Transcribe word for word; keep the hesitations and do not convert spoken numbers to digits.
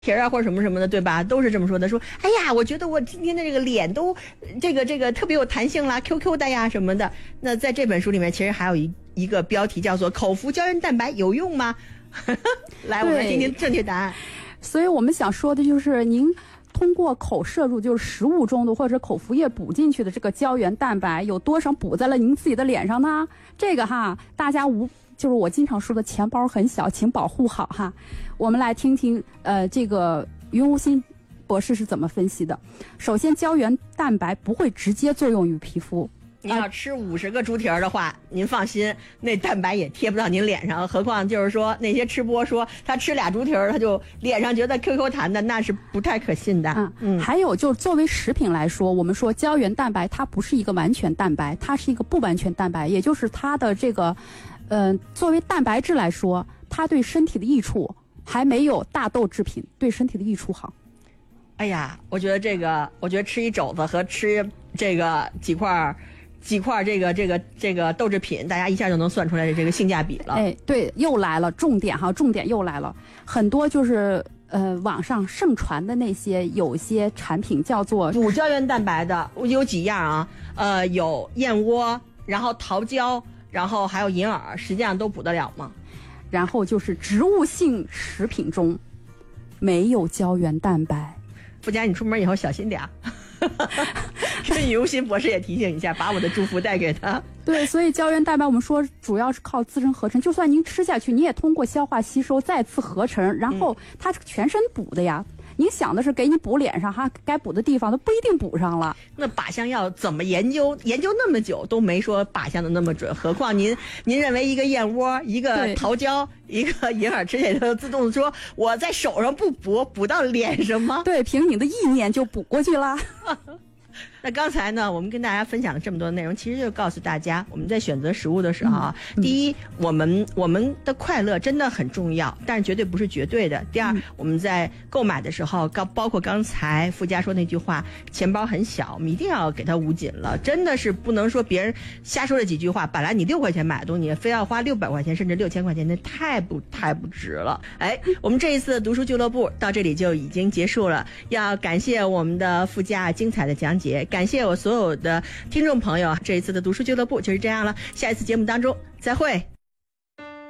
皮啊或者什么什么的，对吧？都是这么说的，说哎呀，我觉得我今天的这个脸都这个这个特别有弹性啦 ，Q Q 的呀什么的。那在这本书里面，其实还有一一个标题叫做口服胶原蛋白有用吗？来，我们听听正确答案。 所以我们想说的就是，您通过口摄入，就是食物中的或者口服液补进去的这个胶原蛋白，有多少补在了您自己的脸上呢？这个哈，大家无。就是我经常说的，钱包很小，请保护好哈。我们来听听，呃，这个云无心博士是怎么分析的。首先，胶原蛋白不会直接作用于皮肤。 你要吃五十个猪蹄儿的话，您放心，那蛋白也贴不到您脸上。何况就是说那些吃播说他吃俩猪蹄儿，他就脸上觉得 Q Q 弹的，那是不太可信的。 嗯嗯。还有就是作为食品来说，我们说胶原蛋白它不是一个完全蛋白，它是一个不完全蛋白，也就是它的这个。嗯、呃，作为蛋白质来说，它对身体的益处还没有大豆制品对身体的益处好。 哎呀，我觉得这个，我觉得吃一肘子和吃这个几块几块这个这个这个豆制品，大家一下就能算出来这个性价比了。 哎，对，又来了，重点哈，重点又来了，很多就是呃网上盛传的那些有些产品叫做补胶原蛋白的，有几样啊？呃，有燕窝，然后桃胶。然后还有银耳，实际上都补得了吗？ 然后就是植物性食品中没有胶原蛋白。 富佳，你出门以后小心点儿。跟于无心博士也提醒一下，把我的祝福带给他。 对，所以胶原蛋白我们说主要是靠自身合成，就算您吃下去，你也通过消化吸收再次合成，然后它全身补的呀。嗯，您想的是给你补脸上哈，该补的地方都不一定补上了。 那靶向药怎么研究？研究那么久都没说靶向的那么准，何况您您认为一个燕窝、一个桃胶、一个银耳吃起来就自动说我在手上不补，补到脸上吗？ 对，凭你的意念就补过去了。 那刚才呢，我们跟大家分享了这么多内容，其实就是告诉大家，我们在选择食物的时候啊，嗯嗯、第一，我们我们的快乐真的很重要，但是绝对不是绝对的。第二，嗯、我们在购买的时候，刚包括刚才富佳说那句话，钱包很小，我们一定要给它捂紧了，真的是不能说别人瞎说了几句话，本来你六块钱买的东西，非要花六百块钱甚至六千块钱，那太不太不值了。哎，我们这一次的读书俱乐部到这里就已经结束了，要感谢我们的富佳精彩的讲解。感谢我所有的听众朋友，这一次的读书俱乐部就是这样了，下一次节目当中再会。